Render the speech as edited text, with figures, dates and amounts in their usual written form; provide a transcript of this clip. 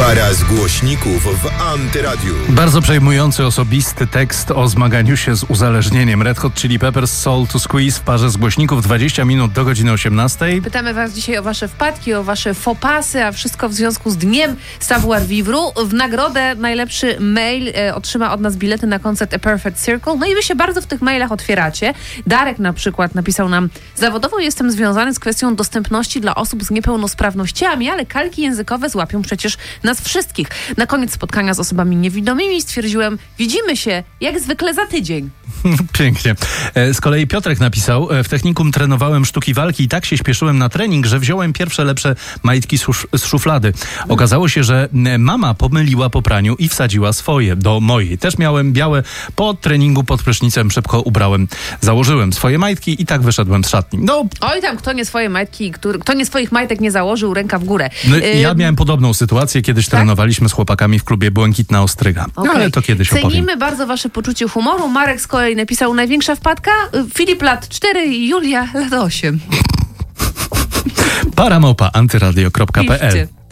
Para z głośników w Antyradiu. Bardzo przejmujący, osobisty tekst o zmaganiu się z uzależnieniem. Red Hot Chili Peppers, Soul to Squeeze w parze z głośników, 20 minut do godziny 18. Pytamy was dzisiaj o wasze wpadki, o wasze fopasy, a wszystko w związku z Dniem Savoir Vivre. W nagrodę najlepszy mail otrzyma od nas bilety na koncert A Perfect Circle. No i wy się bardzo w tych mailach otwieracie. Darek na przykład napisał nam: zawodowo jestem związany z kwestią dostępności dla osób z niepełnosprawnościami, ale kalki językowe złapią przecież nas wszystkich. Na koniec spotkania z osobami niewidomymi stwierdziłem: widzimy się jak zwykle za tydzień. Pięknie. Z kolei Piotrek napisał: w technikum trenowałem sztuki walki i tak się śpieszyłem na trening, że wziąłem pierwsze lepsze majtki z szuflady. Okazało się, że mama pomyliła po praniu i wsadziła swoje do mojej. Też miałem białe. Po treningu pod prysznicem szybko ubrałem. Założyłem swoje majtki i tak wyszedłem z szatni. No. Oj tam, kto nie swoje majtki, kto nie swoich majtek nie założył, ręka w górę. No, ja miałem podobną sytuację. Kiedyś trenowaliśmy z chłopakami w klubie Błękitna Ostryga. Okay. Ale to kiedyś opowiem. Cenimy bardzo wasze poczucie humoru. Marek z kolei napisał: największa wpadka? Filip lat 4 i Julia lat 8. Paramałpa antyradio.pl